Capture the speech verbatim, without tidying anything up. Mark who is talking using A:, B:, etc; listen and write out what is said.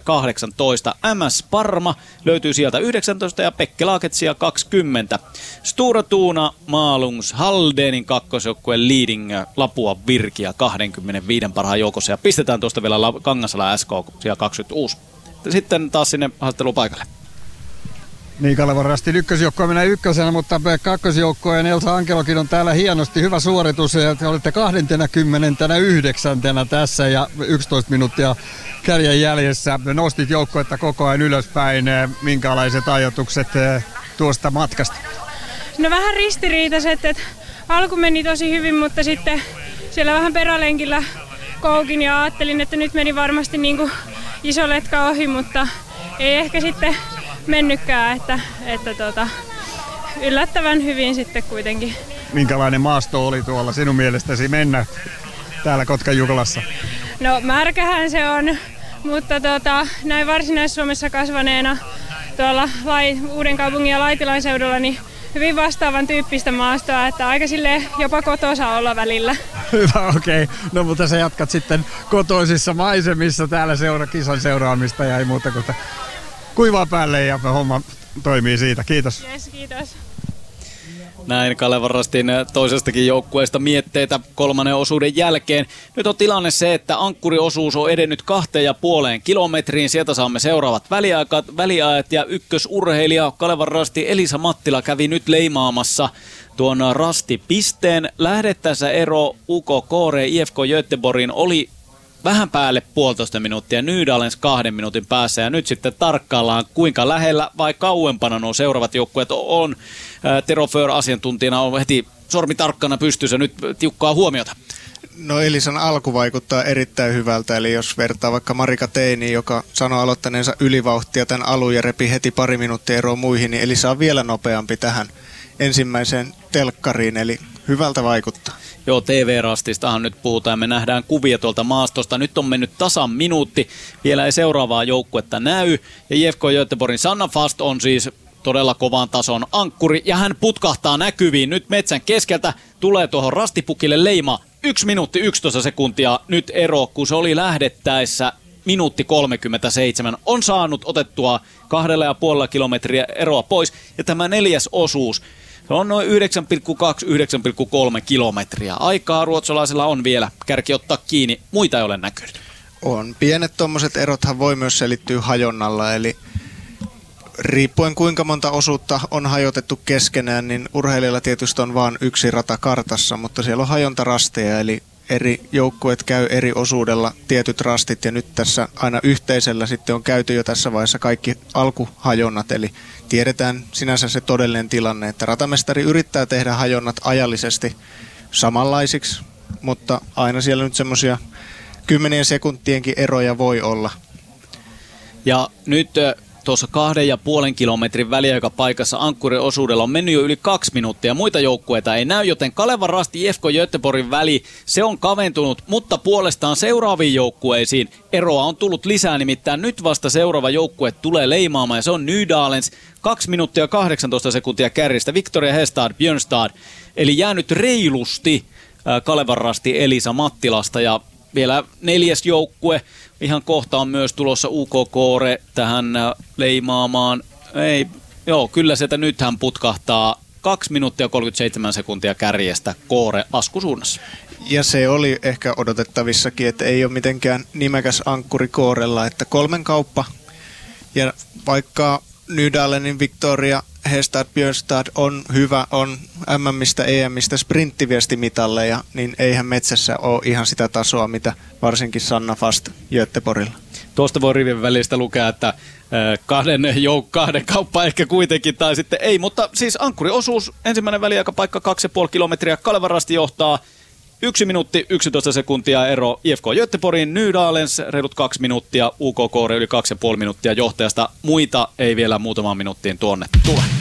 A: kahdeksantoista. M S Parma löytyy sieltä yhdeksäntoista ja Pekke Laaketsia kaksikymmentä. Stura Tuuna Malungs Haldenin kakkosjoukkueen leading Lapua Virkia kaksikymmentäviisi parhaan joukossa. Ja pistetään tuosta vielä Kangasala S K siellä kaksikymmentäkuusi. Sitten taas sinne haastattelupaikalle.
B: Niin, Kalevan Rastin ykkösjoukkoja menee ykkösenä, mutta kakkosjoukkojen Elsa Ankelokin on täällä hienosti. Hyvä suoritus. Te olette kaksikymmentäyhdeksän tässä ja yksitoista minuuttia kärjen jäljessä. Nostit joukkoetta koko ajan ylöspäin. Minkälaiset ajatukset tuosta matkasta?
C: No vähän ristiriitaiset. Että alku meni tosi hyvin, mutta sitten siellä vähän perälenkillä koukin ja ajattelin, että nyt meni varmasti niin kuin iso letka ohi, mutta ei ehkä sitten mennytkään, että, että tota, yllättävän hyvin sitten kuitenkin.
B: Minkälainen maasto oli tuolla sinun mielestäsi mennä täällä Kotkan-Jukolassa?
C: No märkähän se on, mutta tota, näin Varsinais-Suomessa kasvaneena tuolla Lai, Uudenkaupungin ja Laitilan seudulla niin hyvin vastaavan tyyppistä maastoa, että aika silleen jopa kotoisa olla välillä.
B: Hyvä, okei. Okay. No mutta sä jatkat sitten kotoisissa maisemissa täällä seura, kisan seuraamista ja ei muuta kuin kuivaa päälle ja homma toimii siitä. Kiitos.
C: Yes, kiitos.
A: Näin Kalevan Rastin toisestakin joukkueesta mietteitä kolmannen osuuden jälkeen. Nyt on tilanne se, että ankkuriosuus on edennyt kahteen ja puoleen kilometriin. Sieltä saamme seuraavat väliajat, väliajat ja ykkösurheilija Kalevan Rasti Elisa Mattila kävi nyt leimaamassa tuon Rasti-pisteen. Lähdettäessä ero U K Koore I F K Göteborgin oli vähän päälle puolitoista minuuttia, Nydalens kahden minuutin päässä ja nyt sitten tarkkaillaan kuinka lähellä vai kauempana nuo seuraavat joukkueet on. Tero Föhr asiantuntijana on heti sormi tarkkana pystyssä, nyt tiukkaa huomiota.
D: No Elisan alku vaikuttaa erittäin hyvältä, eli jos vertaa vaikka Marika Teiniin, joka sanoi aloittaneensa ylivauhtia tämän alun ja repi heti pari minuuttia eroa muihin, niin Elisa on vielä nopeampi tähän ensimmäiseen telkkariin, eli hyvältä vaikuttaa.
A: Joo, T V-rastistahan nyt puhutaan. Me nähdään kuvia tuolta maastosta. Nyt on mennyt tasan minuutti. Vielä ei seuraavaa joukkuetta näy. Ja I F K Göteborgin Sanna Fast on siis todella kovan tason ankkuri. Ja hän putkahtaa näkyviin. Nyt metsän keskeltä tulee tuohon rastipukille leima. Yksi minuutti yksitoista sekuntia nyt ero, kun se oli lähdettäessä minuutti kolmekymmentäseitsemän. On saanut otettua kahdella ja puolella kilometriä eroa pois. Ja tämä neljäs osuus, se on noin yhdeksän pilkku kaksi yhdeksän pilkku kolme kilometriä. Aikaa ruotsalaisilla on vielä. Kärki ottaa kiinni. Muita ei ole näkynyt.
D: On. Pienet tuommoiset erothan voi myös selittyä hajonnalla. Eli riippuen kuinka monta osuutta on hajotettu keskenään, niin urheilijalla tietysti on vain yksi rata kartassa, mutta siellä on hajontarasteja, eli eri joukkueet käy eri osuudella tietyt rastit, ja nyt tässä aina yhteisellä sitten on käyty jo tässä vaiheessa kaikki alkuhajonnat, eli tiedetään sinänsä se todellinen tilanne, että ratamestari yrittää tehdä hajonnat ajallisesti samanlaisiksi, mutta aina siellä nyt semmoisia kymmenien sekuntienkin eroja voi olla.
A: Ja nyt tuossa kahden ja puolen kilometrin väliaikapaikassa ankkurin osuudella on mennyt jo yli kaksi minuuttia. Muita joukkueita ei näy, joten Kalevan Rasti I F K Göteborgin väli, se on kaventunut, mutta puolestaan seuraaviin joukkueisiin eroa on tullut lisää. Nimittäin nyt vasta seuraava joukkue tulee leimaamaan ja se on Nydalens. kaksi minuuttia kahdeksantoista sekuntia kärjistä. Victoria Hestad, Björnstad. Eli jäänyt reilusti Kalevan Rasti Elisa Mattilasta ja vielä neljäs joukkue. Ihan kohta on myös tulossa U K Koore tähän leimaamaan. Ei, joo, kyllä sieltä nythän putkahtaa kaksi minuuttia kolmekymmentäseitsemän sekuntia kärjestä Koore laskusuunnassa.
D: Ja se oli ehkä odotettavissakin, että ei ole mitenkään nimekäs ankkuri Koorella, että kolmen kauppa. Ja vaikka Nydalenin Victoria Hestad Björnstad on hyvä, on M M:stä E M:stä sprinttiviestimitaleja, niin eihän metsässä ole ihan sitä tasoa, mitä varsinkin Sanna Fast Göteborgilla.
A: Tuosta voi rivien välistä lukea, että kahden, jouk- kahden kauppa ehkä kuitenkin, tai sitten ei, mutta siis ankkuriosuus, ensimmäinen väliaikapaikka kaksi ja puoli kilometriä, Kalevan Rasti johtaa yksi minuutti yksitoista sekuntia ero I F K Göteborgin, Nydalens reilut kaksi minuuttia, U K Koore yli kaksi ja puoli minuuttia johtajasta, muita ei vielä muutamaan minuuttiin tuonne tule.